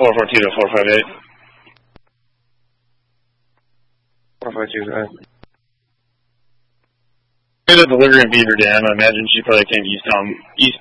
442 to 458. 452, go ahead. The delivery in Beaver Dam, I imagine she probably came